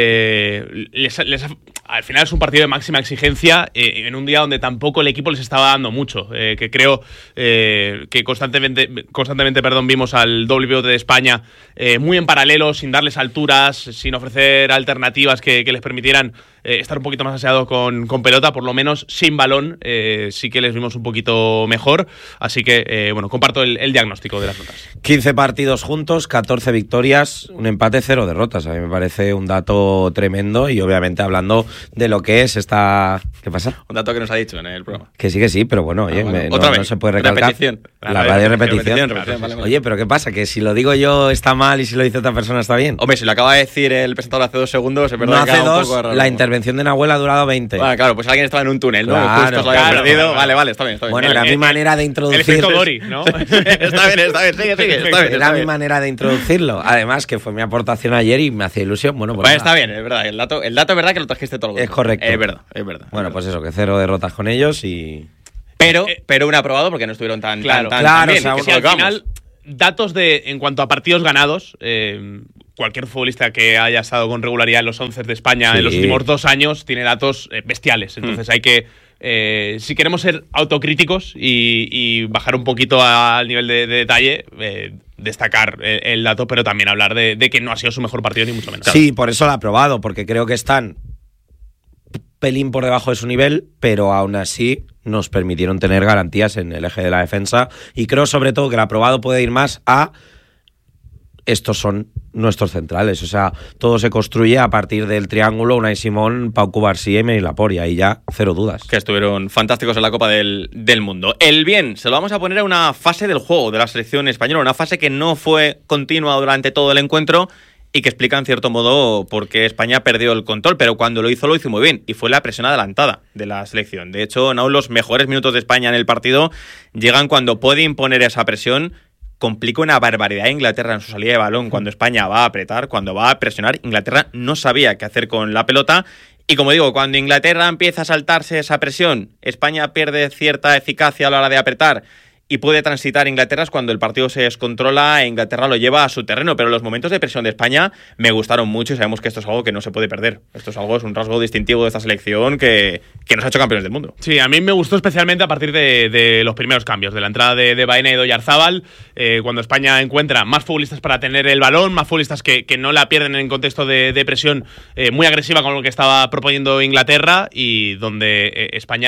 Eh, les, les, al final es un partido de máxima exigencia eh, en un día donde tampoco el equipo les estaba dando mucho. Eh, que creo eh, que constantemente, constantemente perdón, vimos al doble pivote de España Eh, muy en paralelo, sin darles alturas, sin ofrecer alternativas que, que les permitieran eh, estar un poquito más aseados con, con pelota, por lo menos sin balón, eh, sí que les vimos un poquito mejor. Así que, eh, bueno, comparto el, el diagnóstico de las notas. quince partidos juntos, catorce victorias, un empate, cero derrotas. A mí me parece un dato tremendo y obviamente hablando de lo que es esta... ¿Qué pasa? Un dato que nos ha dicho en el programa. Que sí, que sí, pero bueno, oye, ah, bueno. Me, no, otra vez. no se puede recalcar. Repetición. La, la radio repetición. repetición, repetición vale, vale. Oye, pero ¿qué pasa? Que si lo digo yo está mal y si lo dice otra persona está bien. Hombre, si lo acaba de decir el presentador hace dos segundos, es verdad no que hace dos, un poco raro. La intervención de Nahuel ha durado veinte. Bueno, claro, pues alguien estaba en un túnel, ¿no? Claro, Justo se lo había claro, perdido. claro. Vale, vale, está bien, está bien. Bueno, era el, mi el, manera de introducir. El efecto Dori, ¿no? Está bien, está bien, sigue, sigue. Está bien, era está mi bien. manera de introducirlo. Además, que fue mi aportación ayer y me hacía ilusión. Bueno, pues bueno está bien, es verdad. El dato, el dato es verdad que lo trajiste todo el Es correcto. Es verdad, es verdad. Bueno, es verdad. pues eso, que cero derrotas con ellos y... Pero, pero un aprobado porque no estuvieron tan, claro, tan, claro, tan bien. O sea, que al final, datos de en cuanto a partidos ganados, eh, cualquier futbolista que haya estado con regularidad en los once de España sí. en los últimos dos años tiene datos eh, bestiales. Entonces mm. hay que, eh, si queremos ser autocríticos y, y bajar un poquito al nivel de, de detalle, eh, destacar el, el dato, pero también hablar de, de que no ha sido su mejor partido ni mucho menos. Sí, por eso lo ha aprobado, porque creo que están pelín por debajo de su nivel, pero aún así nos permitieron tener garantías en el eje de la defensa y creo sobre todo que el aprobado puede ir más a estos son nuestros centrales, o sea, todo se construye a partir del triángulo Unai Simón, Pau Cubarsí y Emery Laporte, y ahí ya cero dudas. Que estuvieron fantásticos en la Copa del, del Mundo. El bien, se lo vamos a poner a una fase del juego de la selección española, una fase que no fue continua durante todo el encuentro y que explica en cierto modo por qué España perdió el control, pero cuando lo hizo, lo hizo muy bien, y fue la presión adelantada de la selección. De hecho, no, los mejores minutos de España en el partido llegan cuando puede imponer esa presión. Complica una barbaridad a Inglaterra en su salida de balón cuando España va a apretar, cuando va a presionar. Inglaterra no sabía qué hacer con la pelota. Y como digo, cuando Inglaterra empieza a saltarse esa presión, España pierde cierta eficacia a la hora de apretar y puede transitar Inglaterra es cuando el partido se descontrola e Inglaterra lo lleva a su terreno. Pero los momentos de presión de España me gustaron mucho y sabemos que esto es algo que no se puede perder. Esto es algo, es un rasgo distintivo de esta selección que, que nos ha hecho campeones del mundo. Sí, a mí me gustó especialmente a partir de, de los primeros cambios, de la entrada de, de Baena y de Oyarzábal, eh, cuando España encuentra más futbolistas para tener el balón, más futbolistas que, que no la pierden en contexto de, de presión eh, muy agresiva con lo que estaba proponiendo Inglaterra y donde eh, España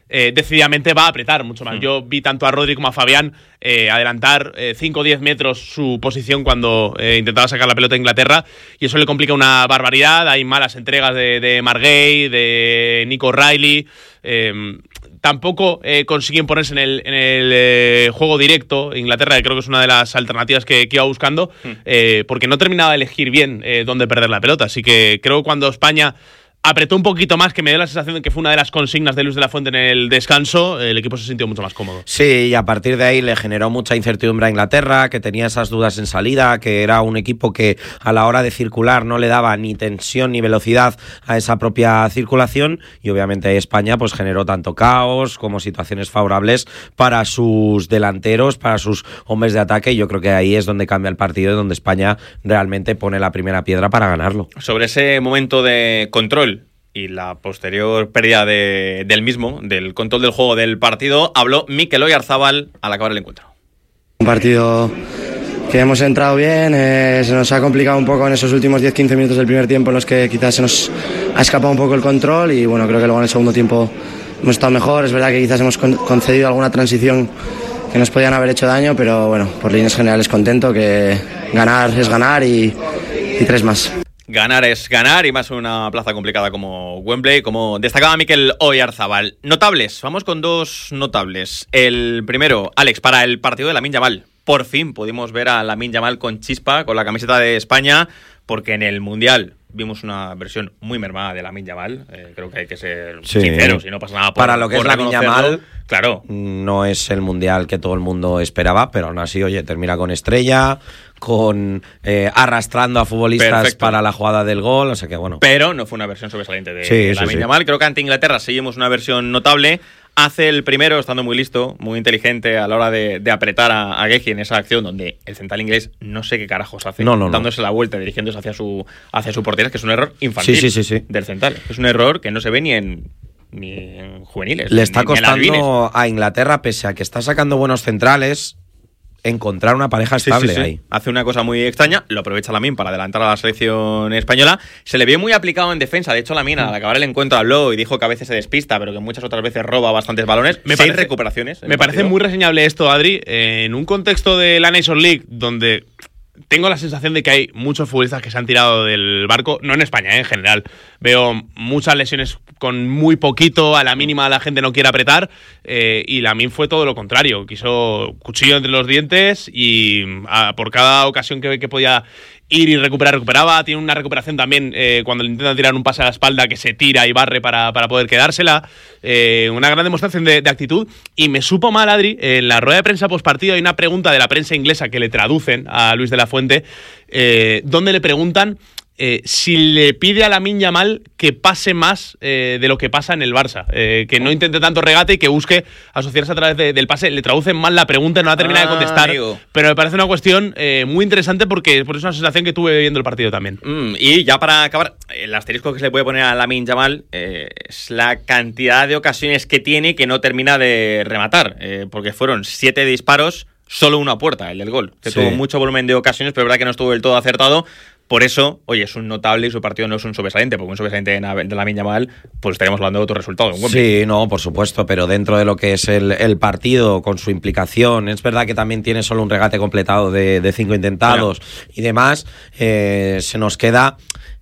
eh, decididamente va a apretar mucho más. Mm. Yo vi tanto a Rodri como a Fabián eh, adelantar cinco o diez metros su posición cuando eh, intentaba sacar la pelota a Inglaterra, y eso le complica una barbaridad. Hay malas entregas de, de Marguerite, de Nico Riley. Eh, tampoco eh, consiguen ponerse en el, en el eh, juego directo Inglaterra, que creo que es una de las alternativas que, que iba buscando, mm. eh, porque no terminaba de elegir bien eh, dónde perder la pelota. Así que creo que cuando España apretó un poquito más, que me dio la sensación de que fue una de las consignas de Luis de la Fuente en el descanso, el equipo se sintió mucho más cómodo. Sí, y a partir de ahí le generó mucha incertidumbre a Inglaterra, que tenía esas dudas en salida, que era un equipo que a la hora de circular no le daba ni tensión ni velocidad a esa propia circulación, y obviamente España pues generó tanto caos como situaciones favorables para sus delanteros, para sus hombres de ataque, y yo creo que ahí es donde cambia el partido y donde España realmente pone la primera piedra para ganarlo. Sobre ese momento de control y la posterior pérdida de, del mismo, del control del juego del partido, habló Mikel Oyarzabal al acabar el encuentro. Un partido que hemos entrado bien, eh, se nos ha complicado un poco en esos últimos diez a quince minutos del primer tiempo en los que quizás se nos ha escapado un poco el control, y bueno, creo que luego en el segundo tiempo hemos estado mejor. Es verdad que quizás hemos concedido alguna transición que nos podían haber hecho daño, pero bueno, por líneas generales contento, que ganar es ganar y, y tres más. Ganar es ganar, y más una plaza complicada como Wembley, como destacaba Mikel Oyarzabal. Notables, vamos con dos notables. El primero, Alex, para el partido de Lamine Yamal. Por fin pudimos ver a Lamine Yamal con chispa, con la camiseta de España, porque en el Mundial vimos una versión muy mermada de Lamine Yamal. Eh, creo que hay que ser sí. sinceros y no pasa nada por Para lo que es Lamine Yamal, claro, no es el Mundial que todo el mundo esperaba, pero aún así, oye, termina con estrella, con eh, arrastrando a futbolistas Perfecto. Para la jugada del gol, o sea que bueno. Pero no fue una versión sobresaliente de, sí, de Lamine sí, Yamal. sí. Creo que ante Inglaterra seguimos una versión notable. Hace el primero, estando muy listo, muy inteligente a la hora de, de apretar a, a Guehi en esa acción donde el central inglés no sé qué carajos hace, no, no, dándose no. la vuelta, dirigiéndose hacia su hacia su portería, que es un error infantil sí, sí, sí, sí. del central. Es un error que no se ve ni en ni en juveniles. Le está ni, costando ni a Inglaterra, pese a que está sacando buenos centrales, encontrar una pareja estable sí, sí, sí. ahí. Hace una cosa muy extraña, lo aprovecha Lamine para adelantar a la selección española. Se le vio muy aplicado en defensa. De hecho, Lamine al acabar el encuentro habló y dijo que a veces se despista, pero que muchas otras veces roba bastantes balones. Me Seis parece, recuperaciones. Me parece muy reseñable esto, Adri, eh, en un contexto de la Nations League donde tengo la sensación de que hay muchos futbolistas que se han tirado del barco, no en España, eh, en general. Veo muchas lesiones con muy poquito, a la mínima la gente no quiere apretar, eh, y Lamine fue todo lo contrario. Quiso cuchillo entre los dientes y a, por cada ocasión que, que podía ir y recuperar, recuperaba. Tiene una recuperación también eh, cuando le intentan tirar un pase a la espalda, que se tira y barre para, para poder quedársela. Eh, una gran demostración de, de actitud. Y me supo mal, Adri, en la rueda de prensa postpartido hay una pregunta de la prensa inglesa que le traducen a Luis de la Fuente, eh, donde le preguntan Eh, si le pide a Lamine Yamal que pase más eh, de lo que pasa en el Barça, eh, que no intente tanto regate y que busque asociarse a través de, del pase. Le traducen mal la pregunta y no la termina ah, de contestar, amigo. Pero me parece una cuestión eh, muy interesante porque por eso es una sensación que tuve viendo el partido también. Mm, y ya para acabar, el asterisco que se le puede poner a Lamine Yamal eh, es la cantidad de ocasiones que tiene que no termina de rematar, eh, porque fueron siete disparos, solo uno a puerta, el del gol, que sí. tuvo mucho volumen de ocasiones, pero es verdad que no estuvo del todo acertado. Por eso, oye, es un notable y su partido no es un sobresaliente, porque un sobresaliente de Lamine Yamal, pues estaríamos hablando de otro resultado. Sí, no, por supuesto, pero dentro de lo que es el, el partido, con su implicación, es verdad que también tiene solo un regate completado de, de cinco intentados bueno. y demás, eh, se nos queda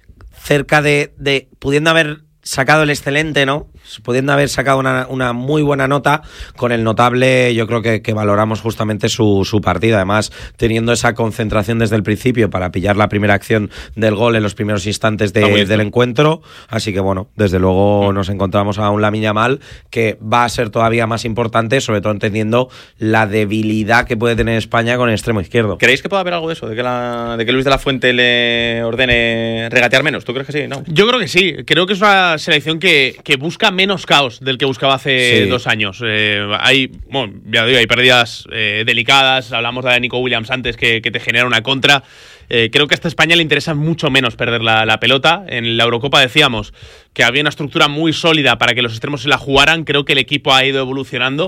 cerca de, de pudiendo haber sacado el excelente, ¿no? Pudiendo haber sacado una, una muy buena nota, con el notable yo creo que, que valoramos justamente su, su partido, además teniendo esa concentración desde el principio para pillar la primera acción del gol en los primeros instantes de, del encuentro, así que bueno, desde luego nos encontramos a un Lamine Yamal que va a ser todavía más importante, sobre todo entendiendo la debilidad que puede tener España con el extremo izquierdo. ¿Creéis que puede haber algo de eso? ¿De que, la, de que Luis de la Fuente le ordene regatear menos? ¿Tú crees que sí? ¿No? Yo creo que sí, creo que es una selección que, que busca menos caos del que buscaba hace sí. dos años. Eh, hay, bueno, ya digo, hay pérdidas eh, delicadas. Hablamos de Nico Williams antes, que, que te genera una contra. Eh, creo que a esta España le interesa mucho menos perder la, la pelota. En la Eurocopa decíamos que había una estructura muy sólida para que los extremos se la jugaran. Creo que el equipo ha ido evolucionando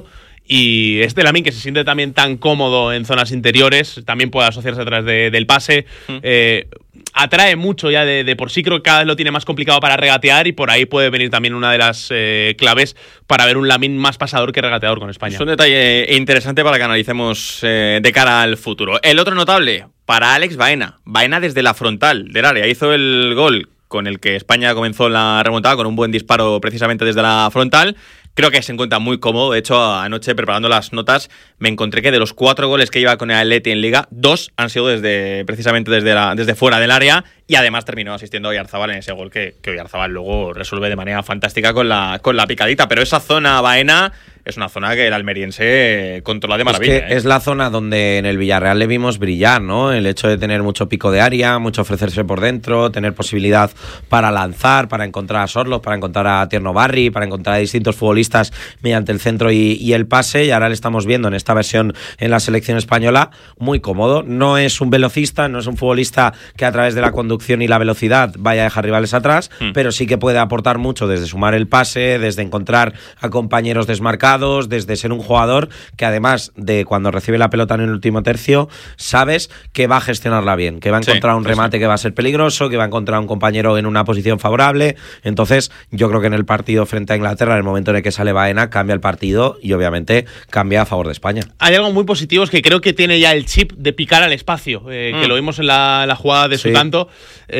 Y este Lamine, que se siente también tan cómodo en zonas interiores, también puede asociarse a través de, del pase. Mm. Eh, atrae mucho ya de, de por sí, creo que cada vez lo tiene más complicado para regatear y por ahí puede venir también una de las eh, claves para ver un Lamine más pasador que regateador con España. Es un detalle interesante para que analicemos eh, de cara al futuro. El otro notable, para Alex Baena. Baena desde la frontal del área. Hizo el gol con el que España comenzó la remontada, con un buen disparo precisamente desde la frontal. Creo que se encuentra muy cómodo. De hecho, anoche, preparando las notas, me encontré que de los cuatro goles que iba con el Atleti en Liga, dos han sido desde precisamente desde, la, desde fuera del área, y además terminó asistiendo a Oyarzabal en ese gol que, que Oyarzabal luego resuelve de manera fantástica con la, con la picadita. Pero esa zona Baena es una zona que el almeriense controla de maravilla. Es que ¿eh? es la zona donde en el Villarreal le vimos brillar, ¿no? El hecho de tener mucho pico de área, mucho ofrecerse por dentro, tener posibilidad para lanzar, para encontrar a Sorloth, para encontrar a Tierno Barri, para encontrar a distintos futbolistas mediante el centro y, y el pase, y ahora le estamos viendo en esta versión en la selección española muy cómodo. No es un velocista, no es un futbolista que a través de la conducción y la velocidad vaya a dejar rivales atrás, mm. pero sí que puede aportar mucho desde sumar el pase, desde encontrar a compañeros desmarcados, desde ser un jugador que además de cuando recibe la pelota en el último tercio, sabes que va a gestionarla bien, que va a encontrar sí, un remate sí. que va a ser peligroso, que va a encontrar un compañero en una posición favorable. Entonces yo creo que en el partido frente a Inglaterra, en el momento en el que sale Baena, cambia el partido y obviamente cambia a favor de España. Hay algo muy positivo, es que creo que tiene ya el chip de picar al espacio, eh, mm. que lo vimos en la, la jugada de su sí. tanto.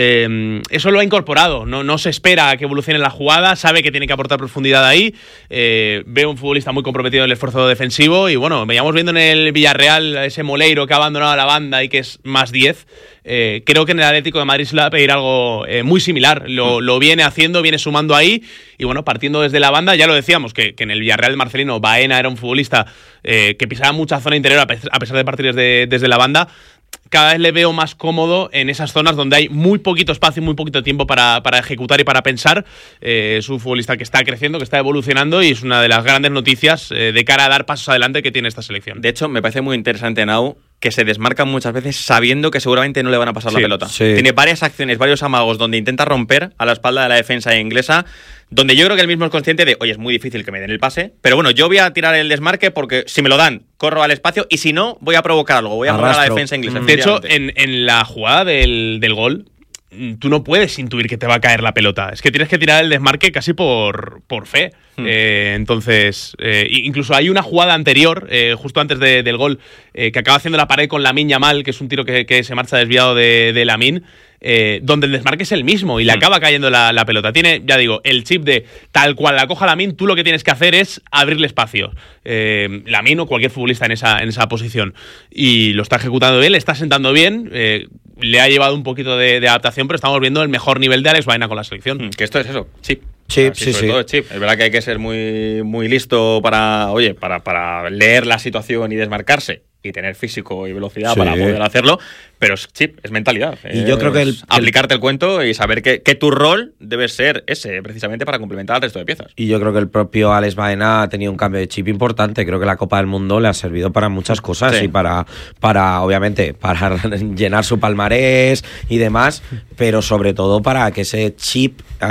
Eh, eso lo ha incorporado, no, no se espera a que evolucione la jugada, sabe que tiene que aportar profundidad ahí. Eh, ve un futbolista muy comprometido en el esfuerzo defensivo y bueno, veíamos viendo en el Villarreal ese Moleiro que ha abandonado la banda y que es más diez. Eh, creo que en el Atlético de Madrid se le va a pedir algo eh, muy similar. Lo, lo viene haciendo, viene sumando ahí y bueno, partiendo desde la banda, ya lo decíamos, que, que en el Villarreal de Marcelino Baena era un futbolista eh, que pisaba mucha zona interior a pesar de partir desde, desde la banda. Cada vez le veo más cómodo en esas zonas donde hay muy poquito espacio y muy poquito tiempo para, para ejecutar y para pensar. Eh, es un futbolista que está creciendo, que está evolucionando y es una de las grandes noticias eh, de cara a dar pasos adelante que tiene esta selección. De hecho, me parece muy interesante, Nau, que se desmarcan muchas veces sabiendo que seguramente no le van a pasar sí, la pelota. Sí. Tiene varias acciones, varios amagos donde intenta romper a la espalda de la defensa inglesa, donde yo creo que él mismo es consciente de, oye, es muy difícil que me den el pase, pero bueno, yo voy a tirar el desmarque porque si me lo dan, corro al espacio y si no, voy a provocar algo, voy a provocar a la defensa inglesa. De hecho, en, en la jugada del, del gol, tú no puedes intuir que te va a caer la pelota. Es que tienes que tirar el desmarque casi por, por fe. Hmm. Eh, entonces, eh, incluso hay una jugada anterior, eh, justo antes de, del gol, eh, que acaba haciendo la pared con Lamine Yamal, que es un tiro que, que se marcha desviado de, de Lamine, eh, donde el desmarque es el mismo y le hmm. acaba cayendo la, la pelota. Tiene, ya digo, el chip de tal cual la coja Lamine, tú lo que tienes que hacer es abrirle espacio. Eh, Lamine o cualquier futbolista en esa, en esa posición. Y lo está ejecutando bien, le está sentando bien. Eh, le ha llevado un poquito de, de adaptación, pero estamos viendo el mejor nivel de Alex Baena con la selección. Que esto es eso, chip. Chip, sí, sí, sobre sí. todo chip. Es verdad que hay que ser muy, muy listo para, oye, para, para leer la situación y desmarcarse y tener físico y velocidad sí. para poder hacerlo, pero es chip, es mentalidad. Y yo creo que el, aplicarte el cuento y saber que, que tu rol debe ser ese, precisamente para complementar al resto de piezas. Y yo creo que el propio Alex Baena ha tenido un cambio de chip importante. Creo que la Copa del Mundo le ha servido para muchas cosas sí. y para, para, obviamente, para llenar su palmarés y demás, pero sobre todo para que ese chip